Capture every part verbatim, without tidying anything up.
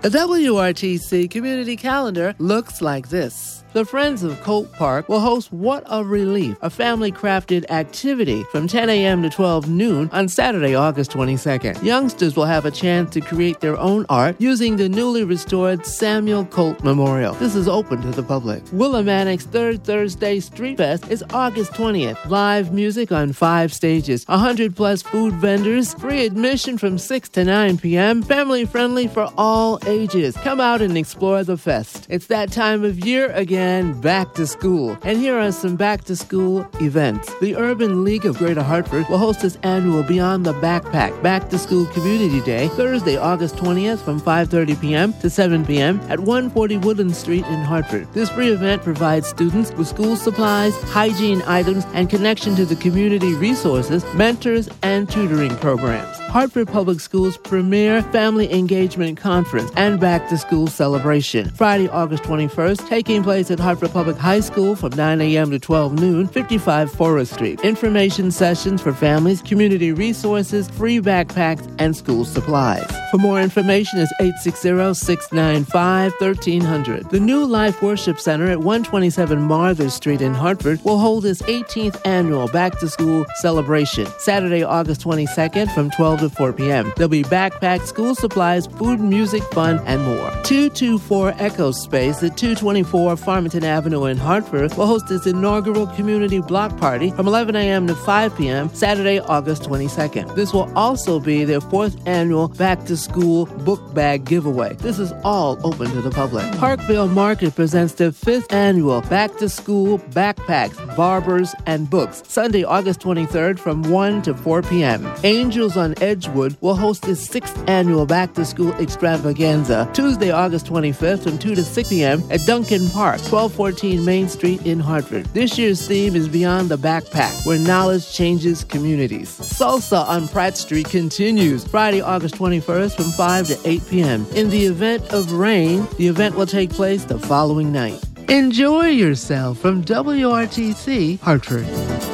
The W R T C Community Calendar looks like this. The Friends of Colt Park will host What a Relief, a family-crafted activity from ten a.m. to twelve noon on Saturday, August twenty-second. Youngsters will have a chance to create their own art using the newly restored Samuel Colt Memorial. This is open to the public. Willimantic's Third Thursday Street Fest is August twentieth. Live music on five stages, one hundred plus food vendors, free admission from six to nine p.m., family-friendly for all ages. Come out and explore the fest. It's that time of year again. And back to school. And here are some back to school events. The Urban League of Greater Hartford will host its annual Beyond the Backpack Back to School Community Day, Thursday, August twentieth from five thirty p.m. to seven p.m. at one forty Woodland Street in Hartford. This free event provides students with school supplies, hygiene items, and connection to the community resources, mentors, and tutoring programs. Hartford Public Schools' premier family engagement conference and back to school celebration. Friday, August twenty-first, taking place at Hartford Public High School from nine a.m. to twelve noon, fifty-five Forest Street. Information sessions for families, community resources, free backpacks, and school supplies. For more information is eight six zero, six nine five, one three zero zero. The New Life Worship Center at one twenty-seven Martha Street in Hartford will hold its eighteenth annual back to school celebration. Saturday, August twenty-second from twelve to four p.m. There'll be backpacks, school supplies, food, music, fun, and more. two twenty-four Echo Space at two twenty-four Farmington Avenue in Hartford will host its inaugural community block party from eleven a.m. to five p.m. Saturday, August twenty-second. This will also be their fourth annual back to school book bag giveaway. This is all open to the public. Parkville Market presents their fifth annual back to school backpacks, barbers, and books. Sunday, August twenty-third from one to four p.m. Angels on Edgewood will host its sixth annual back to school extravaganza Tuesday, August twenty-fifth from two to six p.m. at Duncan Park, twelve fourteen Main Street in Hartford. This year's theme is Beyond the Backpack, where knowledge changes communities. Salsa on Pratt Street continues Friday, August twenty-first from five to eight p.m. In the event of rain, the event will take place the following night. Enjoy yourself from W R T C Hartford.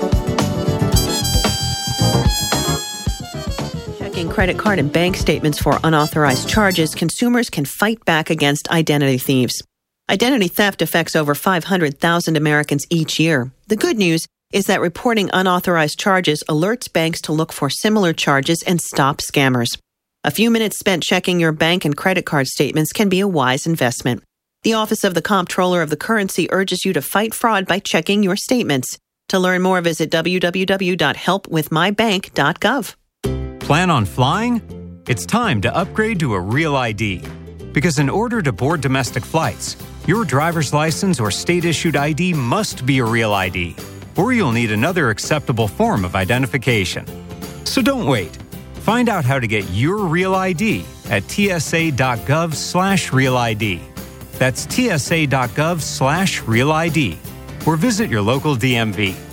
Checking credit card and bank statements for unauthorized charges, consumers can fight back against identity thieves. Identity theft affects over five hundred thousand Americans each year. The good news is that reporting unauthorized charges alerts banks to look for similar charges and stop scammers. A few minutes spent checking your bank and credit card statements can be a wise investment. The Office of the Comptroller of the Currency urges you to fight fraud by checking your statements. To learn more, visit w w w dot help with my bank dot gov. Plan on flying? It's time to upgrade to a Real I D. Because in order to board domestic flights, your driver's license or state-issued I D must be a Real I D, or you'll need another acceptable form of identification. So don't wait. Find out how to get your Real I D at t s a dot gov slash real I D. That's t s a dot gov slash real I D, or visit your local D M V.